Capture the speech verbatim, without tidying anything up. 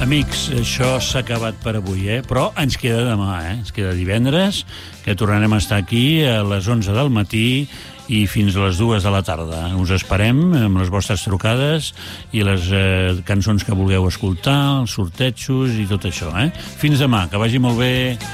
Amics, això s'ha acabat per avui, eh? Però ens queda demà, eh? Ens queda divendres, que tornarem a estar aquí a les onze del matí i fins a les dues de la tarda. Us esperem amb les vostres trucades i les eh, cançons que vulgueu escoltar, els sortejos i tot això, eh? Fins demà, que vagi molt bé.